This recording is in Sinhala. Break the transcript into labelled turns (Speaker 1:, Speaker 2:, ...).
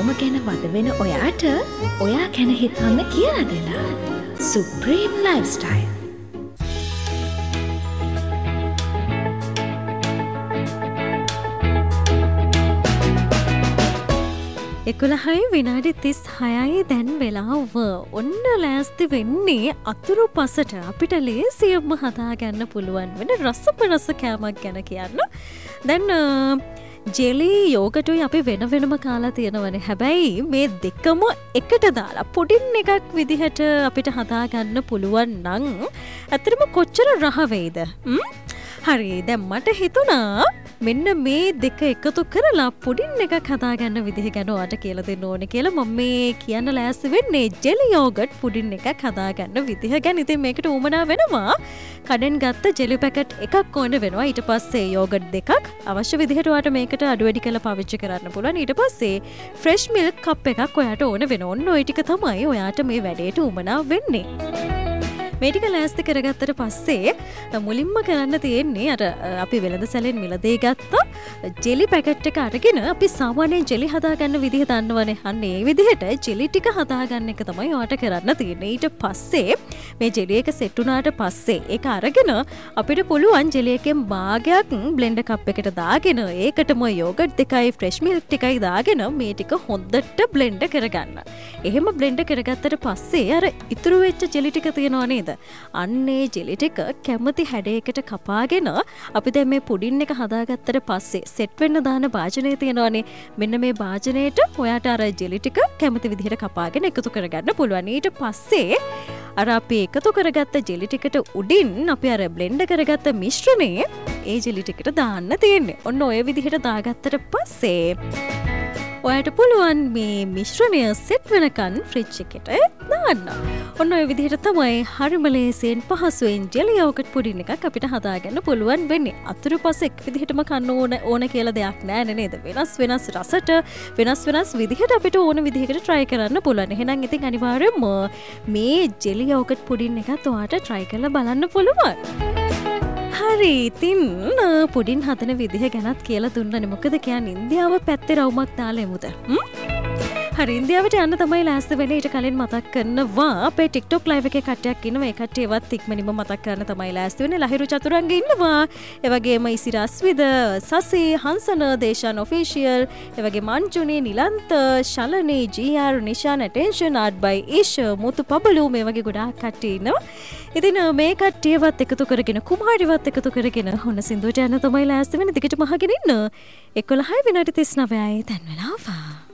Speaker 1: රවුම ගැන වද වෙන ඔයාට ඔයා ගැන හිතන්න කියලා දෙන සුප්‍රීම් ලයිෆ්ස්ටයිල්.
Speaker 2: එකොළහයි විනාඩි 36යි දැන් වෙලාව. ඔන්න ලෑස්ති වෙන්නේ අතුරු පසට අපිට ලේසියෙන්ම හදාගන්න පුළුවන් වෙන රසපරස කෑමක් ගැන කියන්න. දැන් ජෙලි යෝගටුයි අපි වෙන වෙනම කාලා තියෙනවනේ. හැබැයි මේ දෙකම එකට දාලා පුඩින් එකක් විදිහට අපිට හදාගන්න පුළුවන් නම් ඇත්තටම කොච්චර රහ වෙයිද? හරි, දැන් මට හිතුණා මෙන්න මේ දෙක එකතු කරලා පුඩින් එකක් හදාගන්න විදිහ ගැන ඔයාලට කියලා දෙන්න ඕනේ කියලා. මම මේ කියන්න ලෑස්ති වෙන්නේ ජෙලි යෝගට් පුඩින් එකක් හදාගන්න විදිහ ගැන. ඉතින් මේකට උමනා වෙනවා කඩෙන් ගත්ත ජෙලි පැකට් එකක් ඕන වෙනවා. ඊට පස්සේ යෝගට් දෙකක් අවශ්‍ය විදිහට ඔයාලට මේකට අඩු වැඩි කරලා පාවිච්චි කරන්න පුළුවන්. ඊට පස්සේ ෆ්‍රෙෂ් මිල්ක් කප් එකක් ඔයාලට ඕන වෙනවා. ඔන්න ওই ටික තමයි ඔයාලට මේ වැඩේට උමනා වෙන්නේ. මේ ටික ලෑස්ති කරගත්තට පස්සේ මුලින්ම කරන්න තියෙන්නේ අර අපි වෙළඳ සැලෙන් මිලදී ගත්ත ජෙලි පැකට් එක අරගෙන අපි සාමාන්‍යයෙන් ජෙලි හදාගන්න විදිහ දන්නවනේ. අන්න ඒ විදිහට ජෙලි ටික හදාගන්න එක තමයි ඔයාලට කරන්න තියෙන්නේ. ඊට පස්සේ මේ ජෙලි එක සෙට් වුණාට පස්සේ ඒක අරගෙන අපිට පුළුවන් ජෙලි එකෙන් භාගයක් බ්ලෙන්ඩර් කප් එකට දාගෙන ඒකටම යෝගට් දෙකයි ෆ්‍රෙෂ් මිල්ක් ටිකයි දාගෙන මේ ටික හොඳට බ්ලෙන්ඩ් කරගන්න. එහෙම බ්ලෙන්ඩ් කරගත්තට පස්සේ අර ඉතුරු වෙච්ච ජෙලි ටික තියෙනව නේද? අන්නේ ජෙලි ටික කැමති හැඩයකට කපාගෙන අපි දැන් මේ පුඩින් එක හදාගත්තට පස්සේ සෙට් වෙන්න දාන භාජනය තියෙනවනේ. මෙන්න මේ භාජනයට ඔයාට අර ජෙලි ටික කැමති විදිහට කපාගෙන එකතු කරගන්න පුළුවන්. ඊට පස්සේ අර අපි එකතු කරගත්ත ජෙලි ටිකට උඩින් අපි අර බ්ලෙන්ඩ් කරගත්ත මිශ්‍රණය ඒ ජෙලි ටිකට දාන්න තියෙන්නේ. ඔන්න ඔය විදිහට දාගත්තට පස්සේ ඔයාට පුළුවන් මේ මිශ්‍රණය සෙට් වෙනකන් ෆ්‍රිජ් එකට දාන්න. ඔන්න ඔය විදිහට තමයි හරිම ලේසියෙන් පහසුවෙන් ජෙලි යෝගට් පුඩින් එකක් අපිට හදාගන්න පුළුවන් වෙන්නේ. අතුරුපස එක් විදිහටම කන්න ඕන කියලා දෙයක් නෑ නේද? වෙනස් වෙනස් රසට වෙනස් විදිහට අපිට ඕන විදිහකට try කරන්න පුළුවන්. එහෙනම් ඉතින් අනිවාර්යයෙන්ම මේ ජෙලි යෝගට් පුඩින් එකත් ඔයාට try කරලා බලන්න පුළුවන්. හරි, ඉතින් පුඩින් හදන විදිහ ගැනත් කියලා දුන්නනේ. මොකද කියන්නේ ඉන්දියාව පැත්තේ රවුමක් දාලා එමුද? හරි, ඉන්දියාවට යන්න තමයි ලෑස්ති වෙන්නේ. ඊට කලින් මතක් කරනවා අපේ TikTok live එකේ කට්ටියක් ඉන්නවා. ඒ කට්ටිය ඒවත් ඉක්මනින්ම මතක් කරන්න තමයි ලෑස්ති වෙන්නේ. ලහිරු චතුරංග ඉන්නවා. ඒ වගේම ඉසිරස්විද, සසි, හංසන, දේශාන් ඔෆිෂියල්, ඒ වගේම අංජුනි, Nilantha, ශලනි, GR, Nishan, attention, art by ish, මුතු පබලු මේ වගේ ගොඩාක් කට්ටිය ඉන්නවා. ඉතින් මේ කට්ටියවත් එකතු කරගෙන කුමාරිවත් එකතු කරගෙන ඔන්න සින්දුවට යන්න තමයි ලෑස්ති වෙන්නේ. දිගටම අහගෙන ඉන්න. 11:39යි දැන් වෙලාව.